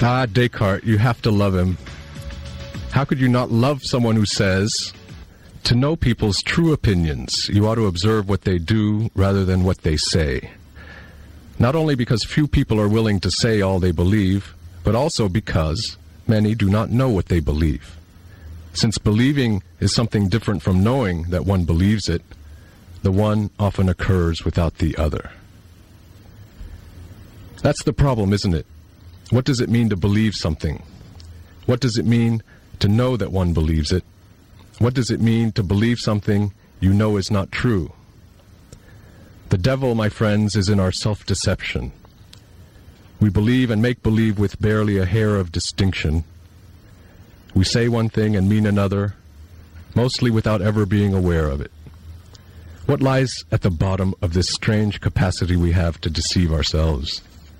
Ah, Descartes, you have to love him. How could you not love someone who says, to know people's true opinions, you ought to observe what they do rather than what they say? Not only because few people are willing to say all they believe, but also because many do not know what they believe. Since believing is something different from knowing that one believes it, the one often occurs without the other. That's the problem, isn't it? What does it mean to believe something? What does it mean to know that one believes it? What does it mean to believe something you know is not true? The devil, my friends, is in our self-deception. We believe and make believe with barely a hair of distinction. We say one thing and mean another, mostly without ever being aware of it. What lies at the bottom of this strange capacity we have to deceive ourselves?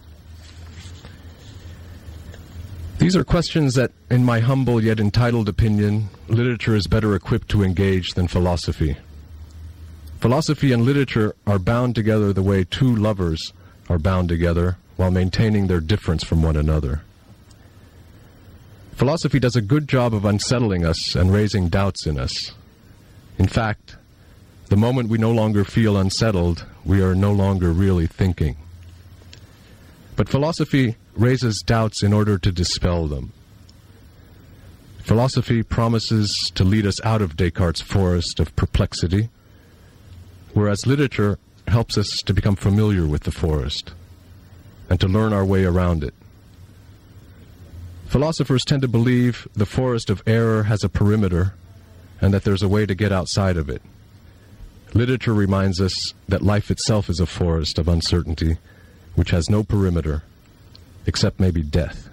These are questions that, in my humble yet entitled opinion, literature is better equipped to engage than philosophy. Philosophy and literature are bound together the way two lovers are bound together while maintaining their difference from one another. Philosophy does a good job of unsettling us and raising doubts in us. In fact, the moment we no longer feel unsettled, we are no longer really thinking. But philosophy raises doubts in order to dispel them. Philosophy promises to lead us out of Descartes' forest of perplexity, whereas literature helps us to become familiar with the forest and to learn our way around it. Philosophers tend to believe the forest of error has a perimeter and that there's a way to get outside of it. Literature reminds us that life itself is a forest of uncertainty which has no perimeter except maybe death.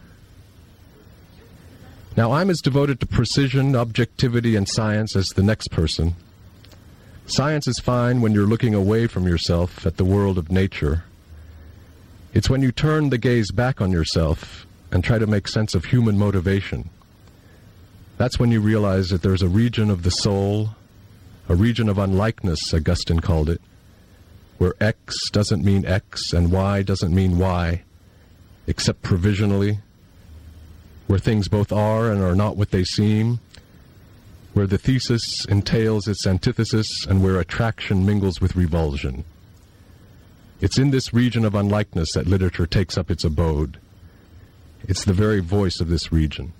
Now, I'm as devoted to precision, objectivity, and science as the next person. Science is fine when you're looking away from yourself at the world of nature. It's when you turn the gaze back on yourself and try to make sense of human motivation. That's when you realize that there's a region of the soul, a region of unlikeness, Augustine called it, where X doesn't mean X and Y doesn't mean Y, except provisionally, where things both are and are not what they seem, where the thesis entails its antithesis, and where attraction mingles with revulsion. It's in this region of unlikeness that literature takes up its abode. It's the very voice of this region.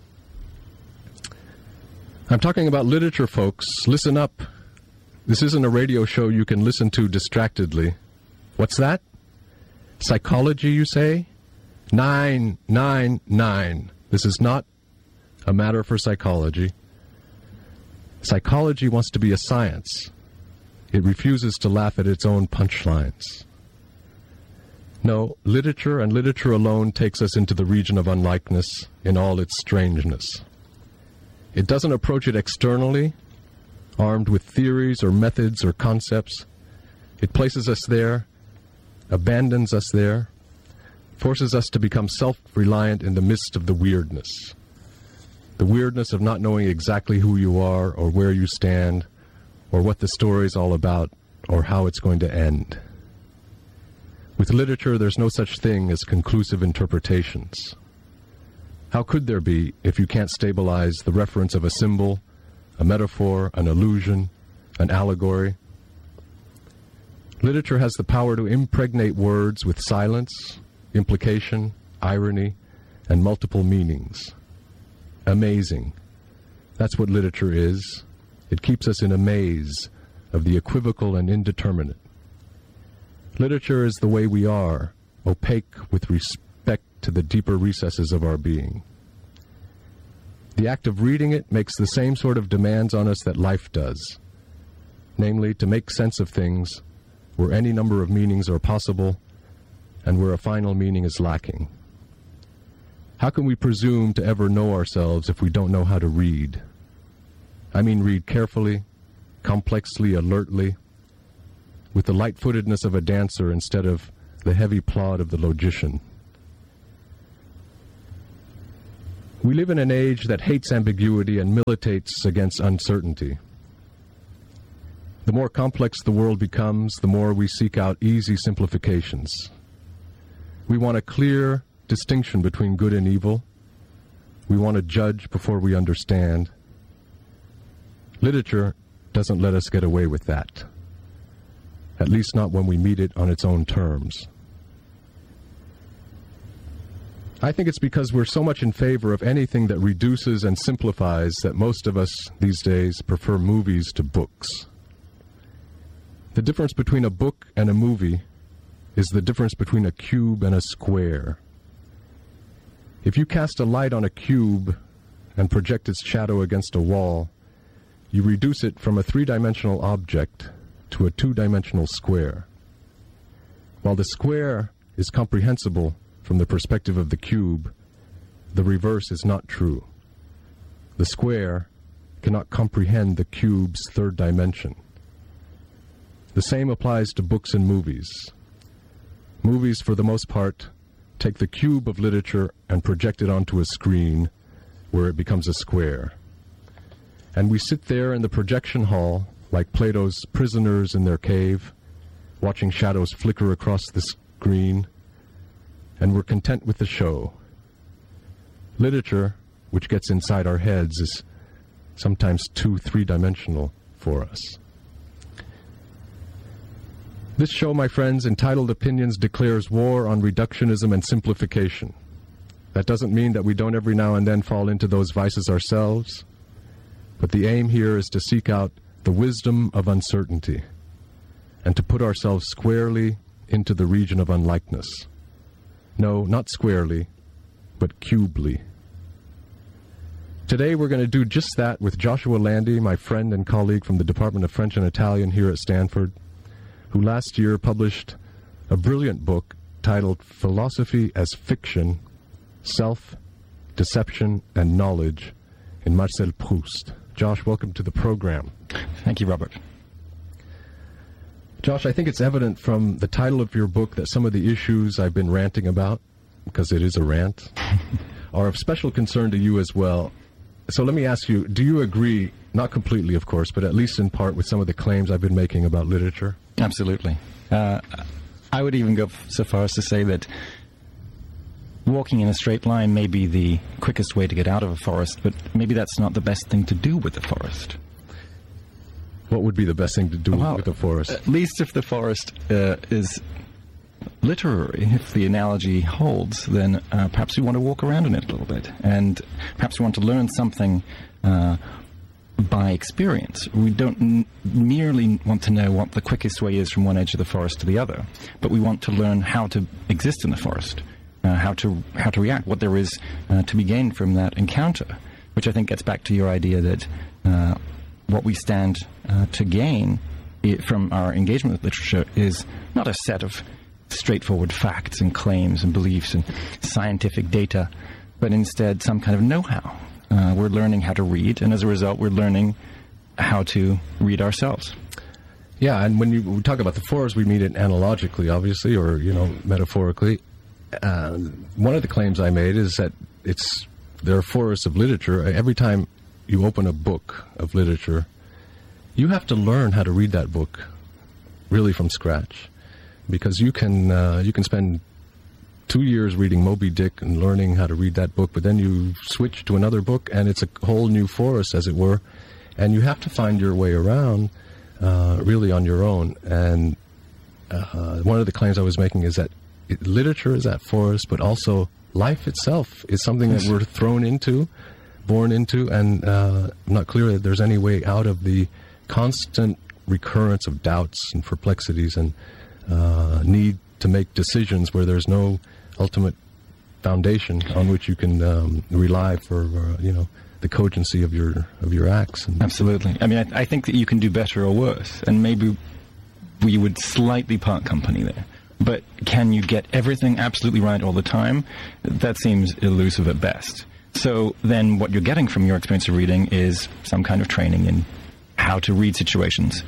I'm talking about literature, folks. Listen up. This isn't a radio show you can listen to distractedly. What's that? Psychology, you say? 999. This is not a matter for psychology. Psychology wants to be a science. It refuses to laugh at its own punchlines. No, literature and literature alone takes us into the region of unlikeness in all its strangeness. It doesn't approach it externally, armed with theories or methods or concepts. It places us there, abandons us there, forces us to become self-reliant in the midst of the weirdness of not knowing exactly who you are or where you stand or what the story's all about or how it's going to end. With literature, there's no such thing as conclusive interpretations. How could there be if you can't stabilize the reference of a symbol, a metaphor, an allusion, an allegory? Literature has the power to impregnate words with silence, implication, irony, and multiple meanings. Amazing. That's what literature is. It keeps us in a maze of the equivocal and indeterminate. Literature is the way we are, opaque with respect to the deeper recesses of our being. The act of reading it makes the same sort of demands on us that life does, namely to make sense of things where any number of meanings are possible and where a final meaning is lacking. How can we presume to ever know ourselves if we don't know how to read? I mean read carefully, complexly, alertly, with the light-footedness of a dancer instead of the heavy plod of the logician. We live in an age that hates ambiguity and militates against uncertainty. The more complex the world becomes, the more we seek out easy simplifications. We want a clear distinction between good and evil, We want to judge before we understand. Literature doesn't let us get away with that. At least not when we meet it on its own terms. I think it's because we're so much in favor of anything that reduces and simplifies that most of us these days prefer movies to books. The difference between a book and a movie is the difference between a cube and a square. If you cast a light on a cube and project its shadow against a wall, you reduce it from a three-dimensional object to a two-dimensional square. While the square is comprehensible from the perspective of the cube, the reverse is not true. The square cannot comprehend the cube's third dimension. The same applies to books and movies. Movies, for the most part, take the cube of literature and project it onto a screen where it becomes a square. And we sit there in the projection hall like Plato's prisoners in their cave, watching shadows flicker across the screen, and we're content with the show. Literature, which gets inside our heads, is sometimes three-dimensional for us. This show, my friends, entitled Opinions, declares war on reductionism and simplification. That doesn't mean that we don't every now and then fall into those vices ourselves, but the aim here is to seek out the wisdom of uncertainty and to put ourselves squarely into the region of unlikeness. No, not squarely, but cubely. Today we're going to do just that with Joshua Landy, my friend and colleague from the Department of French and Italian here at Stanford, who last year published a brilliant book titled Philosophy as Fiction, Self, Deception, and Knowledge in Marcel Proust. Josh, welcome to the program. Thank you, Robert. Josh, I think it's evident from the title of your book that some of the issues I've been ranting about, because it is a rant, are of special concern to you as well. So let me ask you, do you agree, not completely of course, but at least in part with some of the claims I've been making about literature? Absolutely. I would even go so far as to say that walking in a straight line may be the quickest way to get out of a forest, but maybe that's not the best thing to do with the forest. What would be the best thing to do with the forest? At least if the forest is literary, if the analogy holds, then perhaps we want to walk around in it a little bit. And perhaps we want to learn something by experience. We don't merely want to know what the quickest way is from one edge of the forest to the other, but we want to learn how to exist in the forest, how to react, what there is to be gained from that encounter, which I think gets back to your idea that what we stand to gain from our engagement with literature is not a set of straightforward facts and claims and beliefs and scientific data, but instead some kind of know-how. We're learning how to read, and as a result, we're learning how to read ourselves. Yeah, and when we talk about the forest, we mean it analogically, obviously, or, metaphorically. One of the claims I made is that there are forests of literature. Every time you open a book of literature, you have to learn how to read that book really from scratch, because you can spend 2 years reading Moby Dick and learning how to read that book, but then you switch to another book and it's a whole new forest, as it were, and you have to find your way around really on your own. And one of the claims I was making is that literature is that forest, but also life itself is something that we're thrown into, born into, and I'm not clear that there's any way out of the constant recurrence of doubts and perplexities and need to make decisions where there's no ultimate foundation on which you can rely for the cogency of your acts. Absolutely. I mean, I think that you can do better or worse, and maybe we would slightly part company there. But can you get everything absolutely right all the time? That seems elusive at best. So then what you're getting from your experience of reading is some kind of training in how to read situations,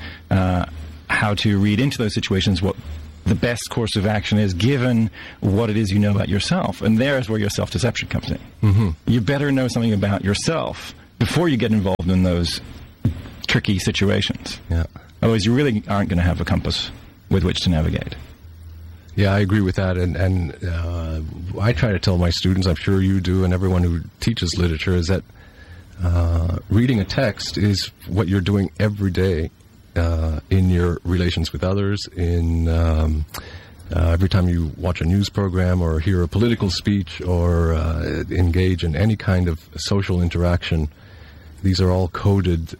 how to read into those situations, what the best course of action is given what it is you know about yourself. And there's where your self-deception comes in. Mm-hmm. You better know something about yourself before you get involved in those tricky situations. Yeah. Otherwise, you really aren't going to have a compass with which to navigate. Yeah, I agree with that, and I try to tell my students, I'm sure you do, and everyone who teaches literature, is that reading a text is what you're doing every day in your relations with others, in every time you watch a news program or hear a political speech or engage in any kind of social interaction. These are all coded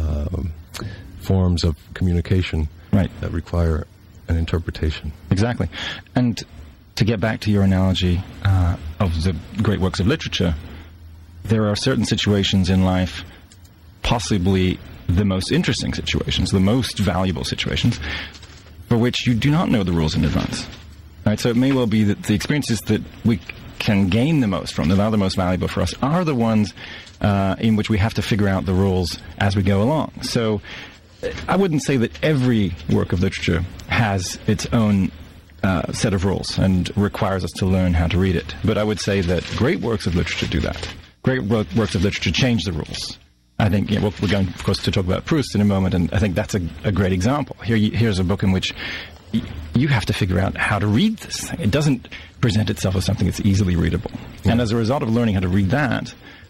forms of communication that require an interpretation. Exactly. And to get back to your analogy of the great works of literature, there are certain situations in life, possibly the most interesting situations, the most valuable situations, for which you do not know the rules in advance. Right? So it may well be that the experiences that we can gain the most from, that are the most valuable for us, are the ones in which we have to figure out the rules as we go along. So I wouldn't say that every work of literature has its own set of rules and requires us to learn how to read it. But I would say that great works of literature do that. Great works of literature change the rules. I think we're going, of course, to talk about Proust in a moment, and I think that's a great example. Here's a book in which you have to figure out how to read this thing. It doesn't present itself as something that's easily readable. Yeah. And as a result of learning how to read that,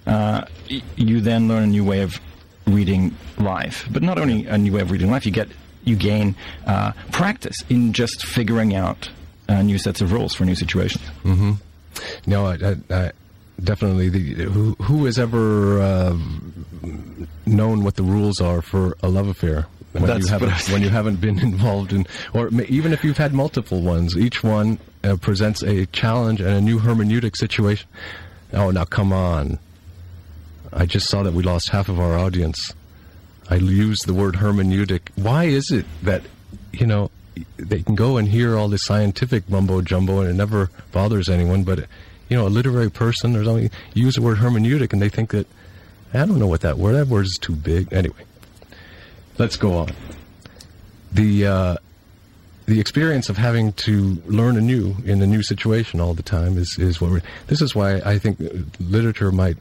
you then learn a new way of reading life. But not only a new way of reading life, you gain practice in just figuring out new sets of rules for new situations. Mm-hmm. No, I definitely. Who has ever known what the rules are for a love affair when you haven't been involved in, or even if you've had multiple ones? Each one presents a challenge and a new hermeneutic situation. Oh, now come on! I just saw that we lost half of our audience. I used the word hermeneutic. Why is it that they can go and hear all this scientific mumbo jumbo and it never bothers anyone, but a literary person or something, use the word hermeneutic and they think that, I don't know what that word is too big. Anyway, let's go on. The experience of having to learn anew in a new situation all the time is what this is why I think literature might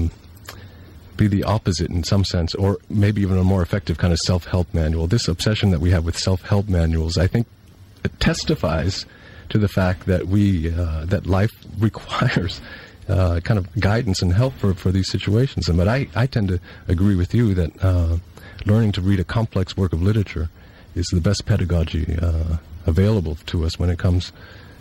be the opposite in some sense, or maybe even a more effective kind of self-help manual. This obsession that we have with self-help manuals, I think, it testifies to the fact that that life requires kind of guidance and help for these situations. But I tend to agree with you that learning to read a complex work of literature is the best pedagogy available to us when it comes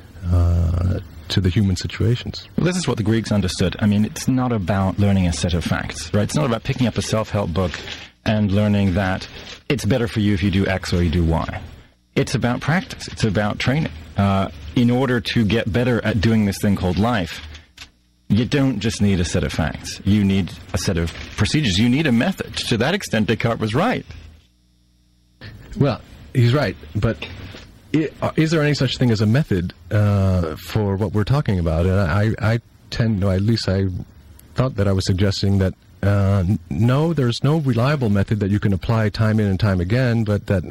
to the human situations. Well, this is what the Greeks understood. I mean, it's not about learning a set of facts, right? It's not about picking up a self-help book and learning that it's better for you if you do X or you do Y. It's about practice. It's about training. In order to get better at doing this thing called life, you don't just need a set of facts. You need a set of procedures. You need a method. To that extent, Descartes was right. Well, he's right, but is there any such thing as a method for what we're talking about? And I at least I thought that I was suggesting that no, there's no reliable method that you can apply time in and time again, but that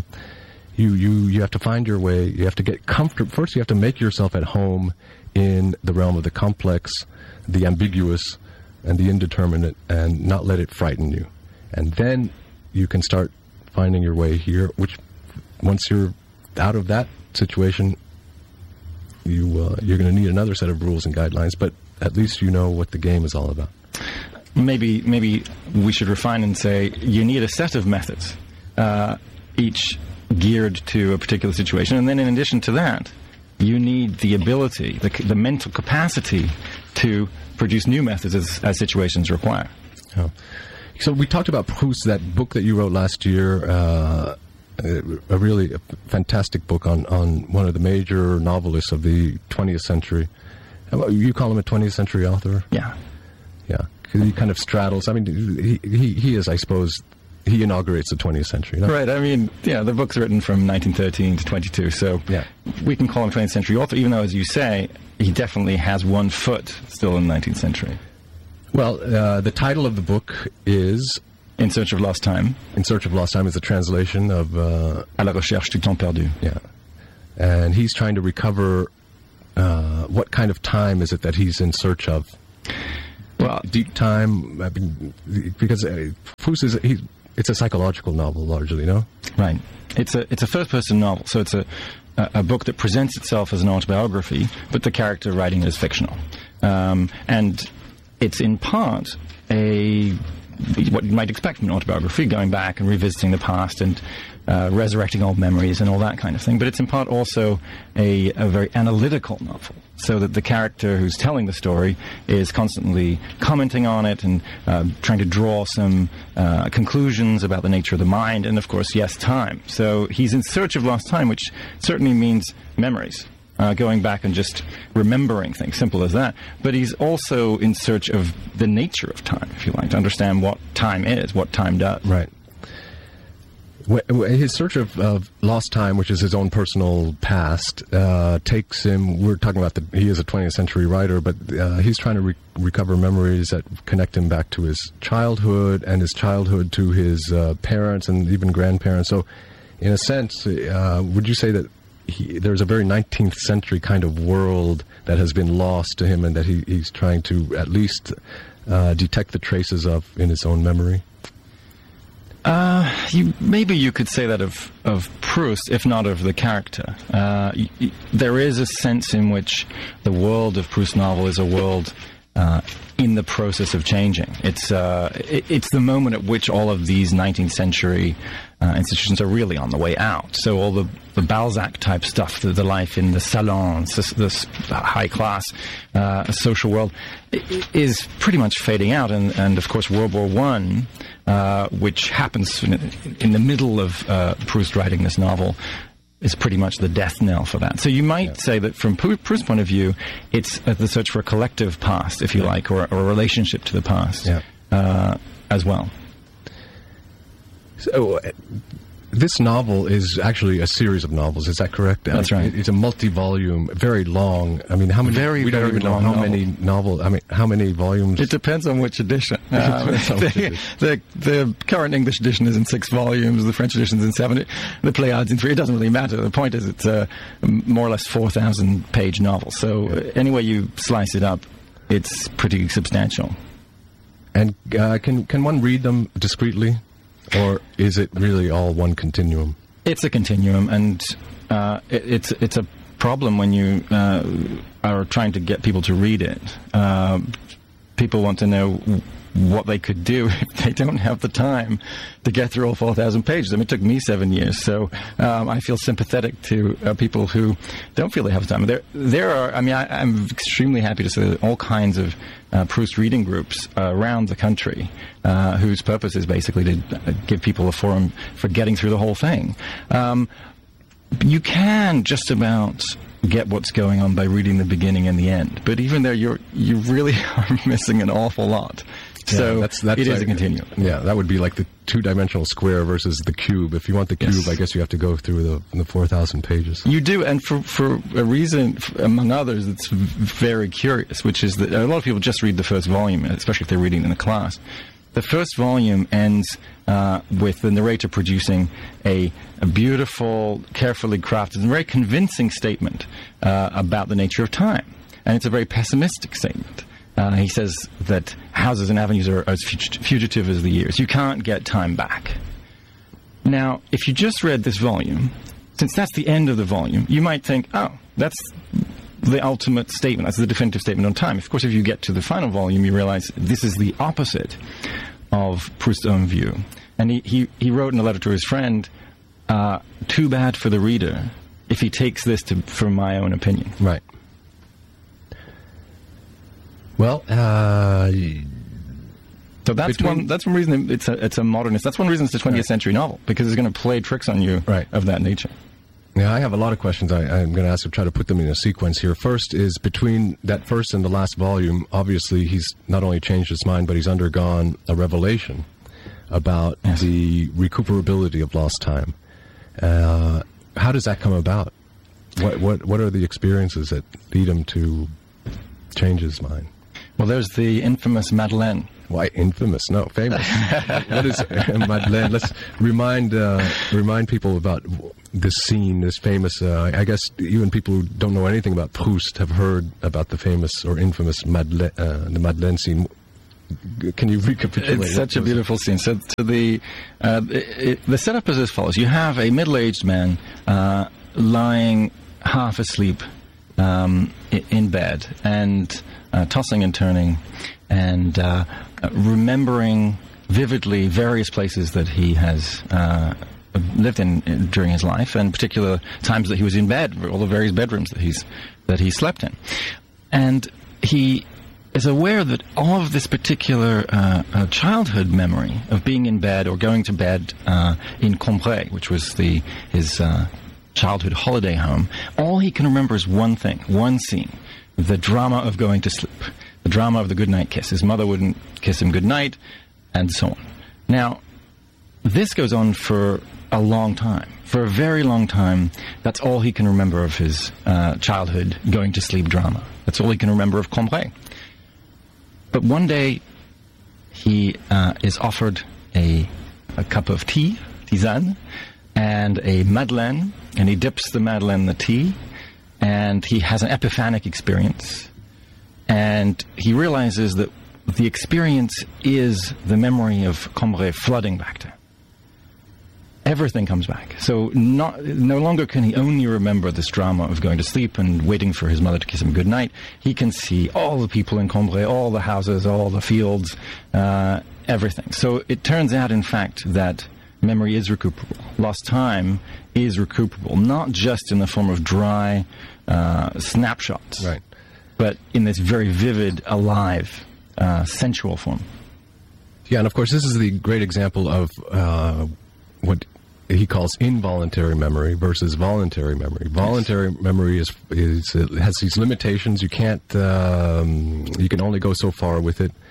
you have to find your way. You have to get comfortable. First, you have to make yourself at home in the realm of the complex, the ambiguous, and the indeterminate, and not let it frighten you. And then you can start finding your way here, which once you're out of that situation, you're going to need another set of rules and guidelines, but at least you know what the game is all about. Maybe we should refine and say you need a set of methods, each geared to a particular situation, and then in addition to that, you need the ability, the mental capacity to produce new methods as situations require. Oh. So we talked about Proust, that book that you wrote last year, a really fantastic book on one of the major novelists of the 20th century. You call him a 20th century author? Yeah. Yeah. He kind of straddles. I mean, he is, I suppose, he inaugurates the 20th century. No? Right. I mean, the book's written from 1913 to 22, so yeah, we can call him 20th century author, even though, as you say, he definitely has one foot still in the 19th century. Well, the title of the book is In Search of Lost Time. In Search of Lost Time is a translation of À la recherche du temps perdu. Yeah. And he's trying to recover what kind of time is it that he's in search of? Well, deep time, I mean, because Proust it's a psychological novel largely, no? Right. It's a first-person novel, so it's a book that presents itself as an autobiography, but the character writing it is fictional. And it's in part what you might expect from an autobiography, going back and revisiting the past and resurrecting old memories and all that kind of thing. But it's in part also a very analytical novel, so that the character who's telling the story is constantly commenting on it and trying to draw some conclusions about the nature of the mind and, of course, yes, time. So he's in search of lost time, which certainly means memories. Going back and just remembering things, simple as that. But he's also in search of the nature of time, if you like, to understand what time is, what time does. Right. His search of lost time, which is his own personal past, takes him. We're talking about he is a 20th century writer, but he's trying to recover memories that connect him back to his childhood and his childhood to his parents and even grandparents. So, in a sense, would you say that there's a very 19th century kind of world that has been lost to him and that he's trying to at least detect the traces of in his own memory? Maybe you could say that of Proust, if not of the character. There is a sense in which the world of Proust's novel is a world in the process of changing. It's the moment at which all of these 19th century institutions are really on the way out. So all the Balzac-type stuff, the life in the salon, this high-class social world, is pretty much fading out. And of course, World War I, which happens in the middle of Proust writing this novel, is pretty much the death knell for that. So you might say that from Proust's point of view, it's the search for a collective past, if you like, or a relationship to the past as well. So this novel is actually a series of novels. Is that correct? That's right. It's a multi-volume, very long. I mean, how many? We don't even know how many novels. I mean, how many volumes? It depends on which edition. The current English edition is in 6 volumes. The French edition is in 7. The Pleiades in 3. It doesn't really matter. The point is, it's a more or less 4,000-page novel. So any way you slice it up, it's pretty substantial. And can one read them discreetly? Or is it really all one continuum? It's a continuum, and it's a problem when you are trying to get people to read it. People want to know what they could do if they don't have the time to get through all 4,000 pages. I mean, it took me 7 years, so I feel sympathetic to people who don't feel they have the time. There are, I mean, I'm extremely happy to say that all kinds of Proust reading groups around the country whose purpose is basically to give people a forum for getting through the whole thing. You can just about get what's going on by reading the beginning and the end, but even there, you really are missing an awful lot. So that's it is a continuum. Yeah, that would be like the 2-dimensional square versus the cube. If you want the cube, I guess you have to go through the 4,000 pages. You do, and for a reason, among others, that's very curious, which is that a lot of people just read the first volume, especially if they're reading in a class. The first volume ends with the narrator producing a beautiful, carefully crafted, and very convincing statement about the nature of time. And it's a very pessimistic statement. He says that houses and avenues are as fugitive as the years. You can't get time back. Now, if you just read this volume, since that's the end of the volume, you might think, oh, that's the ultimate statement. That's the definitive statement on time. Of course, if you get to the final volume, you realize this is the opposite of Proust's own view. And he wrote in a letter to his friend, too bad for the reader if he takes this for my own opinion. Right. Well, so that's one reason it's a modernist. That's one reason it's a 20th century novel, because it's going to play tricks on you of that nature. Yeah, I have a lot of questions. I'm going to ask to try to put them in a sequence here. First is, between that first and the last volume, obviously he's not only changed his mind, but he's undergone a revelation about the recuperability of lost time. How does that come about? What are the experiences that lead him to change his mind? Well, there's the infamous Madeleine. Why infamous? No, famous. What is Madeleine? Let's remind people about this scene, this famous. I guess even people who don't know anything about Proust have heard about the famous or infamous Madeleine, the Madeleine scene. Can you recapitulate? It's such a beautiful scene. So the setup is as follows: you have a middle-aged man lying half asleep in bed and tossing and turning and remembering vividly various places that he has lived in during his life, and particular times that he was in bed, all the various bedrooms that he slept in. And he is aware that all of this particular childhood memory of being in bed or going to bed in Cambrai, which was his childhood holiday home, all he can remember is one thing, one scene, the drama of going to sleep, the drama of the goodnight kiss. His mother wouldn't kiss him goodnight, and so on. Now, this goes on for a long time. For a very long time, that's all he can remember of his childhood going to sleep drama. That's all he can remember of Cambrai. But one day, he is offered a cup of tea, tisane, and a madeleine, and he dips the madeleine in the tea, and he has an epiphanic experience. And he realizes that the experience is the memory of Cambrai flooding back to him. Everything comes back. So no longer can he only remember this drama of going to sleep and waiting for his mother to kiss him goodnight. He can see all the people in Cambrai, all the houses, all the fields, everything. So it turns out, in fact, that memory is recuperable. Lost time is recuperable, not just in the form of dry snapshots, Right. but in this very vivid, alive, sensual form. Yeah, and of course, this is the great example of what he calls involuntary memory versus voluntary memory. Voluntary memory has these limitations. You can't. You can only go so far with it.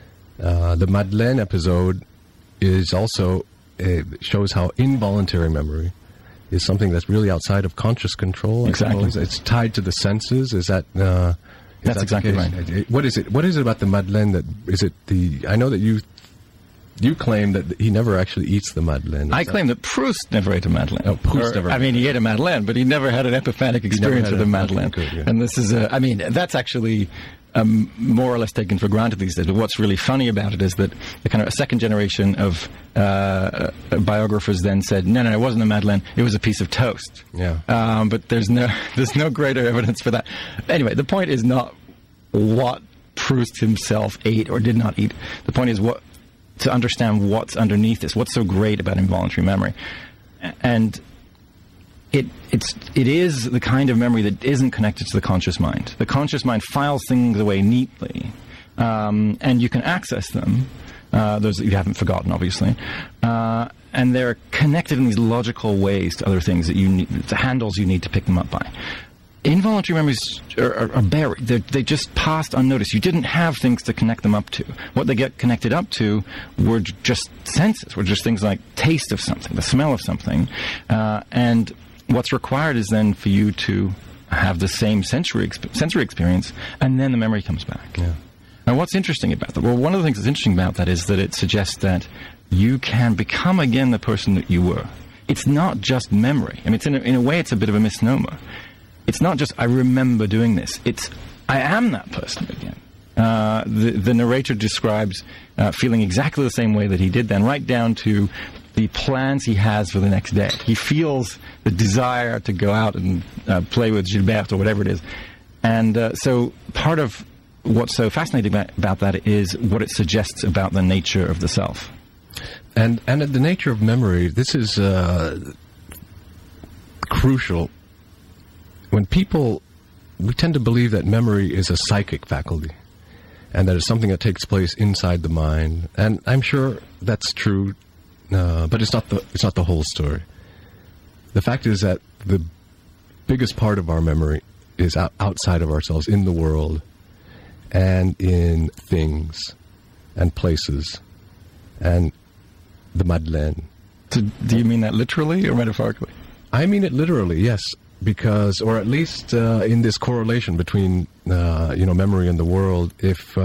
The Madeleine episode is also shows how involuntary memory is something that's really outside of conscious control. Exactly. It's tied to the senses. Is that? That's exactly right. What is it? What is it about the Madeleine that is it? I know that you claim that he never actually eats the Madeleine. I claim that Proust never ate a Madeleine. Oh, Proust never. I mean, he ate a Madeleine, but he never had an epiphanic experience with a Madeleine. Good, yeah. And this is, that's actually more or less taken for granted these days. But what's really funny about it is that the kind of a second generation of biographers then said, no, it wasn't a Madeleine. It was a piece of toast. Yeah. But there's no greater evidence for that. Anyway, the point is not what Proust himself ate or did not eat. The point is to understand what's underneath this, what's so great about involuntary memory. And it is the kind of memory that isn't connected to the conscious mind. The conscious mind files things away neatly, and you can access them, those that you haven't forgotten, obviously, and they're connected in these logical ways to other things that you need, the handles you need to pick them up by. Involuntary memories are buried. They just passed unnoticed. You didn't have things to connect them up to. What they get connected up to were just senses, were just things like taste of something, the smell of something. And what's required is then for you to have the same sensory experience, and then the memory comes back. Yeah. Now, what's interesting about that? Well, one of the things that's interesting about that is that it suggests that you can become again the person that you were. It's not just memory. I mean, in a way, it's a bit of a misnomer. It's not just, I remember doing this. It's, I am that person again. The narrator describes feeling exactly the same way that he did then, right down to the plans he has for the next day. He feels the desire to go out and play with Gilberte or whatever it is. And so part of what's so fascinating about that is what it suggests about the nature of the self. And the nature of memory, this is crucial. When we tend to believe that memory is a psychic faculty, and that it's something that takes place inside the mind. And I'm sure that's true, but it's not the whole story. The fact is that the biggest part of our memory is outside of ourselves, in the world, and in things, and places, and the Madeleine. So do you mean that literally or metaphorically? I mean it literally, yes. Because, or at least in this correlation between, memory and the world, if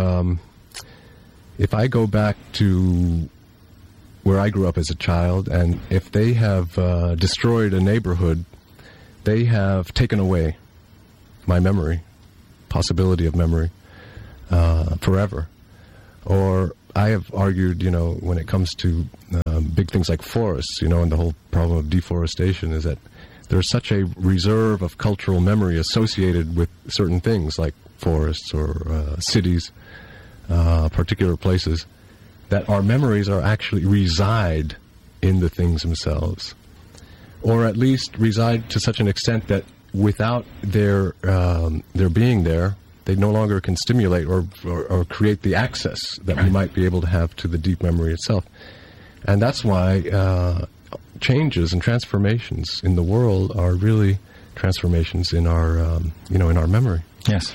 I go back to where I grew up as a child, and if they have destroyed a neighborhood, they have taken away my memory, possibility of memory, forever. Or I have argued, when it comes to big things like forests, and the whole problem of deforestation is that there's such a reserve of cultural memory associated with certain things like forests or cities, particular places, that our memories are actually reside in the things themselves, or at least reside to such an extent that without their being there, they no longer can stimulate or create the access that we might be able to have to the deep memory itself. And that's why changes and transformations in the world are really transformations in our, in our memory. Yes.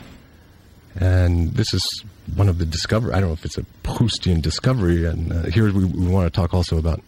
And this is one of the discovery. I don't know if it's a Proustian discovery. And here we want to talk also about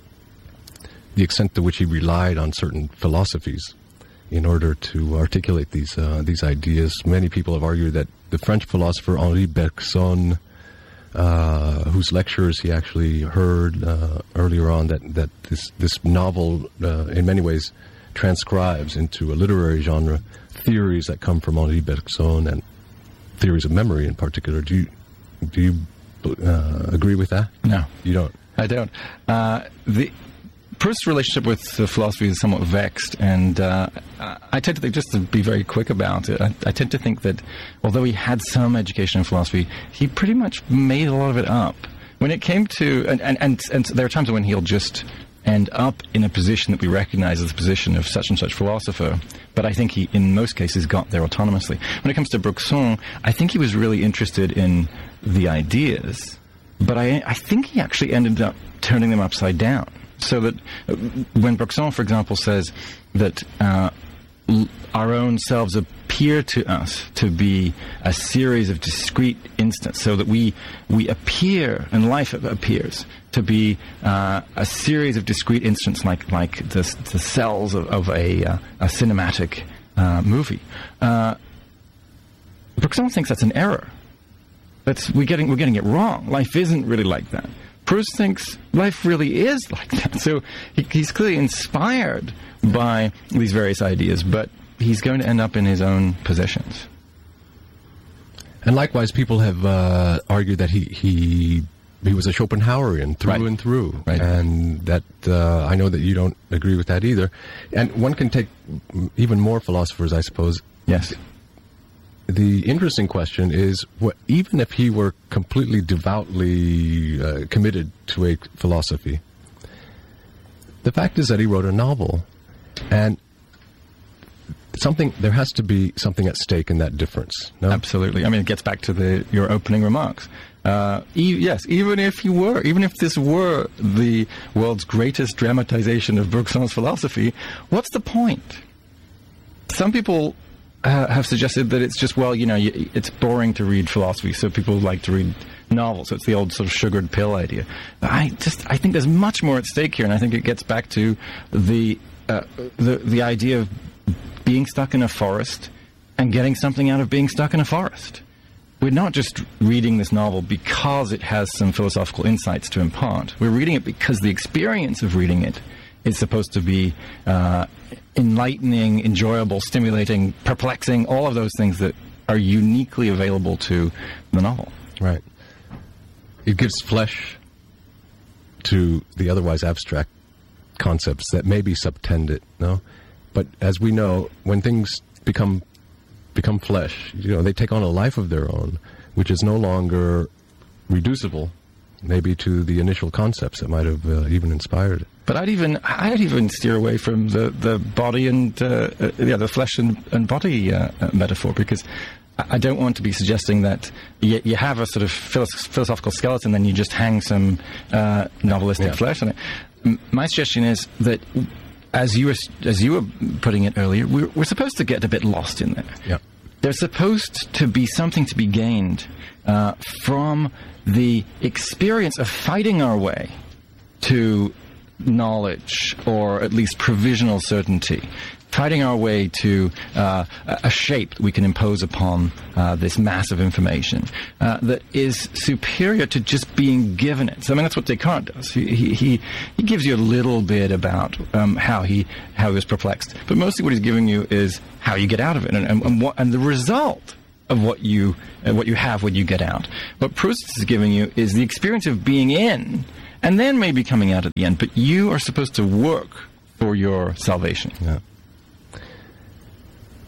the extent to which he relied on certain philosophies in order to articulate these ideas. Many people have argued that the French philosopher Henri Bergson, whose lectures he actually heard earlier on, that this novel in many ways transcribes into a literary genre theories that come from Henri Bergson and theories of memory in particular. Do you agree with that? No, you don't. I don't. The Proust's relationship with philosophy is somewhat vexed, and I tend to think, just to be very quick about it, I tend to think that although he had some education in philosophy, he pretty much made a lot of it up. When it came to, and there are times when he'll just end up in a position that we recognize as the position of such and such philosopher, but I think he, in most cases, got there autonomously. When it comes to Bergson, I think he was really interested in the ideas, but I think he actually ended up turning them upside down. So that when Bergson, for example, says that our own selves appear to us to be a series of discrete instants, so that we appear, and life appears to be a series of discrete instants, like the cells of a cinematic movie. Bergson thinks that's an error. We're getting it wrong. Life isn't really like that. Proust thinks life really is like that. So he's clearly inspired by these various ideas, but he's going to end up in his own positions. And likewise, people have argued that he was a Schopenhauerian through and through. Right. And that I know that you don't agree with that either. And one can take even more philosophers, I suppose. Yes. The interesting question is, even if he were completely devoutly committed to a philosophy, the fact is that he wrote a novel, and there has to be something at stake in that difference. No? Absolutely. I mean, it gets back to your opening remarks. Yes, even if this were the world's greatest dramatization of Bergson's philosophy, what's the point? Some people have suggested that it's just, it's boring to read philosophy, so people like to read novels. So it's the old sort of sugared pill idea. But I think there's much more at stake here, and I think it gets back to the idea of being stuck in a forest and getting something out of being stuck in a forest. We're not just reading this novel because it has some philosophical insights to impart. We're reading it because the experience of reading it is supposed to be enlightening, enjoyable, stimulating, perplexing, all of those things that are uniquely available to the novel. Right. It gives flesh to the otherwise abstract concepts that may be subtended, no? But as we know, when things become flesh, they take on a life of their own, which is no longer reducible, maybe, to the initial concepts that might have even inspired it. But I'd even steer away from the body and the flesh and body metaphor, because I don't want to be suggesting that you have a sort of philosophical skeleton, then you just hang some novelistic flesh on it. My suggestion is that, as you were putting it earlier, we're supposed to get a bit lost in there. Yeah. There's supposed to be something to be gained from the experience of fighting our way to knowledge, or at least provisional certainty, fighting our way to a shape that we can impose upon this mass of information that is superior to just being given it. So, I mean, that's what Descartes does. He gives you a little bit about how he was perplexed, but mostly what he's giving you is how you get out of it, and the result of what you have when you get out. What Proust is giving you is the experience of being in, and then maybe coming out at the end. But you are supposed to work for your salvation. Yeah.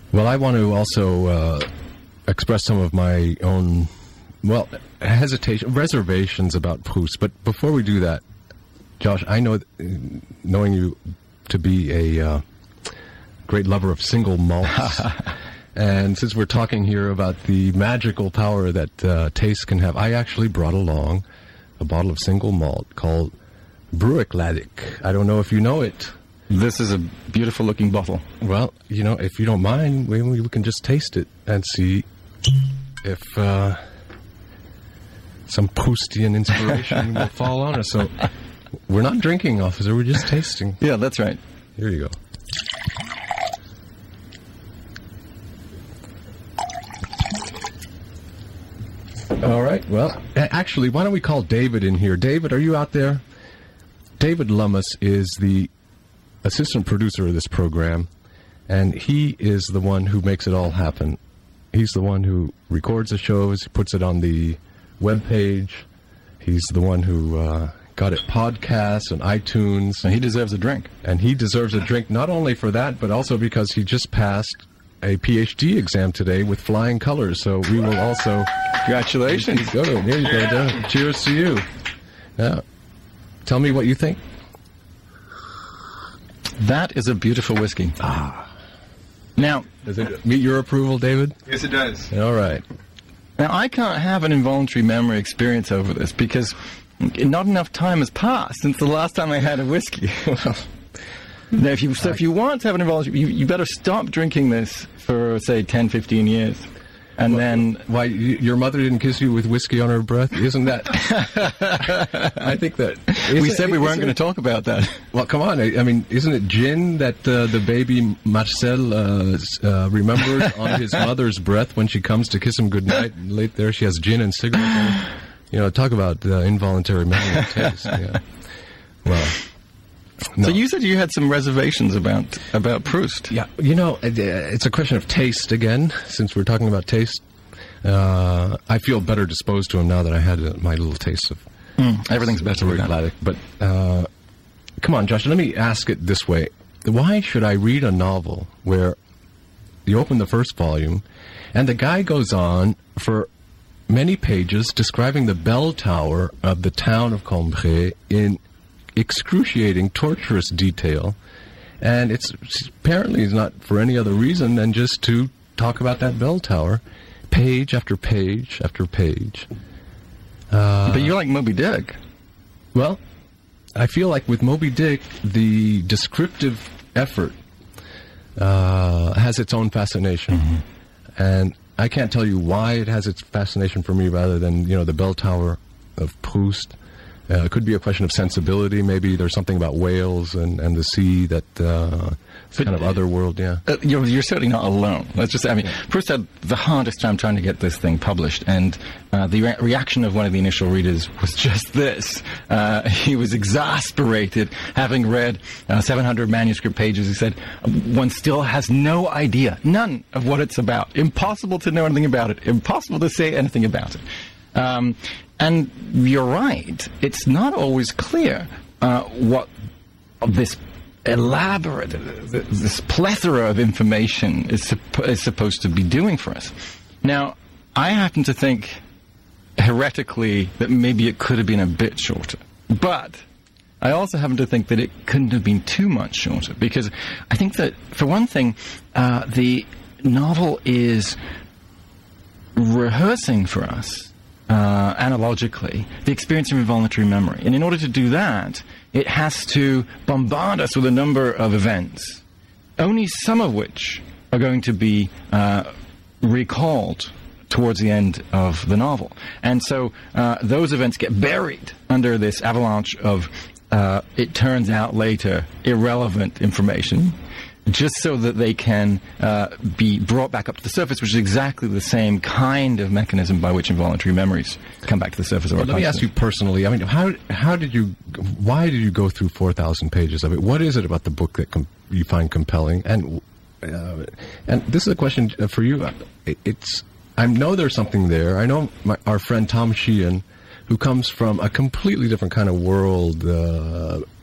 Well, I want to also express some of my own, reservations about Proust. But before we do that, Josh, I know, knowing you to be a great lover of single malts, and since we're talking here about the magical power that taste can have, I actually brought along a bottle of single malt called Bruichladdich. I don't know if you know it. This is a beautiful-looking bottle. Well, if you don't mind, we can just taste it and see if some Proustian inspiration will fall on us. So we're not drinking, officer. We're just tasting. Yeah, that's right. Here you go. All right. Well, actually, why don't we call David in here? David, are you out there? David Lummis is the assistant producer of this program, and he is the one who makes it all happen. He's the one who records the shows, puts it on the webpage. He's the one who got it podcasts and iTunes. And he deserves a drink. And he deserves a drink not only for that, but also because he just passed a PhD exam today with flying colors. So we will also... Congratulations. There you go, Dad. Cheers to you. Now, tell me what you think. That is a beautiful whiskey. Now, does it meet your approval, David? Yes, it does. All right. Now, I can't have an involuntary memory experience over this because not enough time has passed since the last time I had a whiskey. Now, if you want to have an involuntary, you better stop drinking this for, say, 10, 15 years. And then... Why, your mother didn't kiss you with whiskey on her breath? Isn't that... I think that... We said we weren't going to talk about that. Well, come on. I mean, isn't it gin that the baby Marcel remembers on his mother's breath when she comes to kiss him goodnight? And late there, she has gin and cigarettes. Talk about involuntary memory of taste. Yeah. Well... No. So you said you had some reservations about Proust. Yeah, it's a question of taste again, since we're talking about taste. I feel better disposed to him now that I had my little taste of... everything's better with that. But come on, Josh, let me ask it this way. Why should I read a novel where you open the first volume and the guy goes on for many pages describing the bell tower of the town of Cambrai in excruciating, torturous detail, and it's apparently not for any other reason than just to talk about that bell tower, page after page after page. But you're like Moby Dick. Well, I feel like with Moby Dick, the descriptive effort has its own fascination, and I can't tell you why it has its fascination for me, rather than the bell tower of Proust. It could be a question of sensibility. Maybe there's something about whales and the sea that it's kind of otherworld, yeah. You're certainly not alone. Proust had the hardest time trying to get this thing published, and the reaction of one of the initial readers was just this. He was exasperated, having read 700 manuscript pages. He said, one still has no idea, none of what it's about. Impossible to know anything about it. Impossible to say anything about it. And you're right. It's not always clear what this elaborate, this plethora of information is supposed to be doing for us. Now, I happen to think, heretically, that maybe it could have been a bit shorter. But I also happen to think that it couldn't have been too much shorter, because I think that, for one thing, the novel is rehearsing for us, analogically, the experience of involuntary memory. And in order to do that, it has to bombard us with a number of events, only some of which are going to be recalled towards the end of the novel. And so those events get buried under this avalanche of, it turns out later, irrelevant information, just so that they can be brought back up to the surface, which is exactly the same kind of mechanism by which involuntary memories come back to the surface of our consciousness. Let me ask you personally, I mean, why did you go through 4,000 pages of it? What is it about the book that you find compelling? And this is a question for you. I know there's something there. I know our friend Tom Sheehan, who comes from a completely different kind of world,